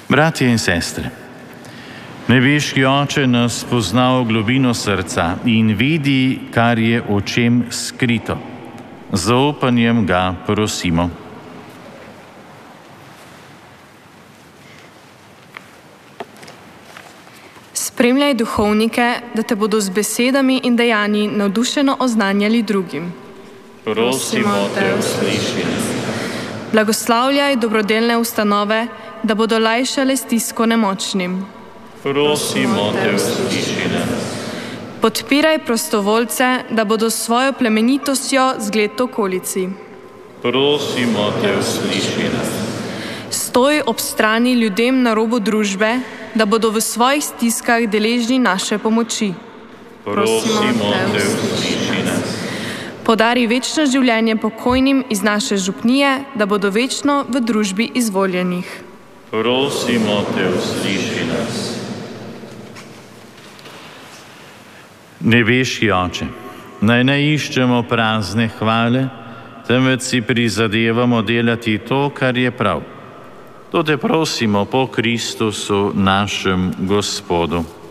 Bratje in sestre, nebeški Oče nas pozna v globino srca in vidi, kar je očem skrito. Z zaupanjem ga prosimo. Spremljaj duhovnike, da te bodo z besedami in dejanji navdušeno oznanjali drugim. Prosimo te, usliši nas. Blagoslavljaj dobrodelne ustanove, da bodo lajšale stisko nemočnim. Prosimo te, usliši nas. Podpiraj prostovoljce, da bodo s svojo plemenitostjo zgled okolici. Prosimo te, usliši nas. Stoj ob strani ljudem na robu družbe, da bodo v svojih stiskah deležni naše pomoči. Prosimo te, usliši nas. Podari večno življenje pokojnim iz naše župnije, da bodo večno v družbi izvoljenih. Prosimo te, usliši nas. Nebeški Oče, naj ne iščemo prazne hvale, temveč si prizadevamo delati to, kar je prav. To te prosimo po Kristusu, našem Gospodu.